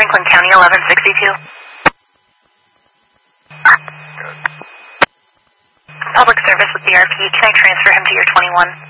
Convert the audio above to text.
Franklin County 1162. Public service with BRP. Can I transfer him to your 21?